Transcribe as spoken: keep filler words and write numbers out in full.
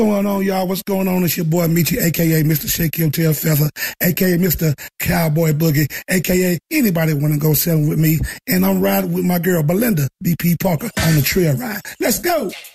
What's going on, y'all? What's going on? It's your boy Michi, a k a. Mister Shake Your Tail Feather, a k a. Mister Cowboy Boogie, a k a anybody want to go sailing with me. And I'm riding with my girl, Belinda B P Parker, on the trail ride. Let's go.